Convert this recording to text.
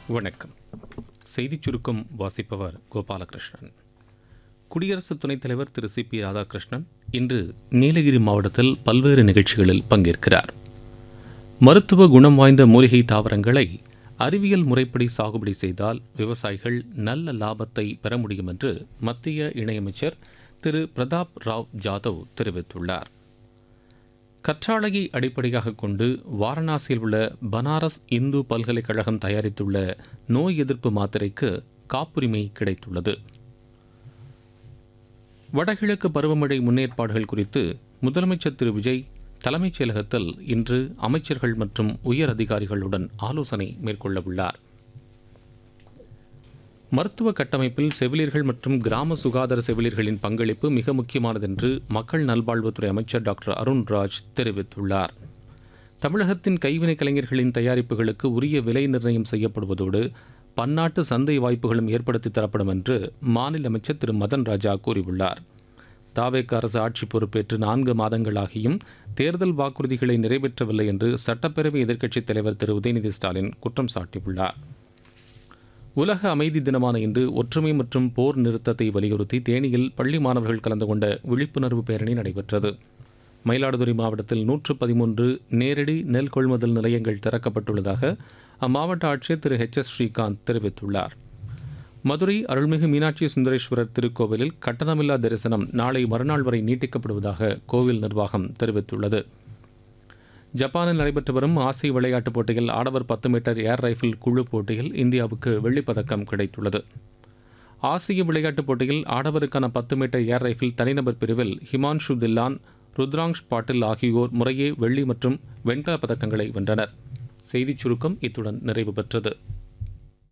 வணக்கம். செய்திச் சுருக்கம் வாசிப்பவர் கோபாலகிருஷ்ணன். குடியரசு துணைத் தலைவர் திரு சி பி ராதாகிருஷ்ணன் இன்று நீலகிரி மாவட்டத்தில் பல்வேறு நிகழ்ச்சிகளில் பங்கேற்கிறார். மருத்துவ குணம் வாய்ந்த மூலிகை தாவரங்களை அறிவியல் முறைப்படி சாகுபடி செய்தால் விவசாயிகள் நல்ல லாபத்தை பெற முடியும் என்று மத்திய இணையமைச்சர் திரு பிரதாப் ராவ் ஜாதவ் தெரிவித்துள்ளார். கற்றாழையை அடிப்படையாக கொண்டு வாரணாசியில் உள்ள பனாரஸ் இந்து பல்கலைக்கழகம் தயாரித்துள்ள நோய் எதிர்ப்பு மாத்திரைக்கு காப்புரிமை கிடைத்துள்ளது. வடகிழக்கு பருவமழை முன்னேற்பாடுகள் குறித்து முதலமைச்சர் திரு விஜய் தலைமைச் செயலகத்தில் இன்று அமைச்சர்கள் மற்றும் உயர் அதிகாரிகளுடன் ஆலோசனை மேற்கொள்ளவுள்ளார். மருத்துவ கட்டமைப்பில் செவிலியர்கள் மற்றும் கிராம சுகாதார செவிலியர்களின் பங்களிப்பு மிக முக்கியமானது என்று மக்கள் நல்வாழ்வுத்துறை அமைச்சர் டாக்டர் அருண்ராஜ் தெரிவித்துள்ளார். தமிழகத்தின் கைவினைக் கலைஞர்களின் தயாரிப்புகளுக்கு உரிய விலை நிர்ணயம் செய்யப்படுவதோடு பன்னாட்டு சந்தை வாய்ப்புகளும் ஏற்படுத்தி தரப்படும் என்று மாநில அமைச்சர் திரு மதன் ராஜா கூறியுள்ளார். தாவேக அரசு ஆட்சி பொறுப்பேற்று 4 மாதங்களாகியும் தேர்தல் வாக்குறுதிகளை நிறைவேற்றவில்லை என்று சட்டப்பேரவை எதிர்க்கட்சித் தலைவர் திரு உதயநிதி ஸ்டாலின் குற்றம் சாட்டியுள்ளார். உலக அமைதி தினமான இன்று ஒற்றுமை மற்றும் போர் நிறுத்தத்தை வலியுறுத்தி தேனியில் பள்ளி மாணவர்கள் கலந்து கொண்ட விழிப்புணர்வு பேரணி நடைபெற்றது. மயிலாடுதுறை மாவட்டத்தில் 113 நேரடி நெல் கொள்முதல் நிலையங்கள் திறக்கப்பட்டுள்ளதாக அம்மாவட்ட ஆட்சியர் திரு எஸ் ஸ்ரீகாந்த் தெரிவித்துள்ளார். மதுரை அருள்மிகு மீனாட்சி சுந்தரேஸ்வரர் திருக்கோவிலில் கட்டணமில்லா தரிசனம் நாளை மறுநாள் வரை நீட்டிக்கப்படுவதாக கோவில் நிர்வாகம் தெரிவித்துள்ளது. ஜப்பானில் நடைபெற்று வரும் ஆசிய விளையாட்டுப் போட்டியில் ஆடவர் 10 மீட்டர் ஏர் ரைஃபிள் குழு போட்டியில் இந்தியாவுக்கு வெள்ளிப்பதக்கம் கிடைத்துள்ளது. ஆசிய விளையாட்டுப் போட்டியில் ஆடவருக்கான 10 மீட்டர் ஏர் ரைஃபிள் தனிநபர் பிரிவில் ஹிமான்ஷு தில்லான், ருத்ராங்ஷ் பாட்டில் ஆகியோர் முறையே வெள்ளி மற்றும் வெண்கலப் பதக்கங்களை வென்றனர். செய்திச் சுருக்கம் இத்துடன் நிறைவு பெற்றது.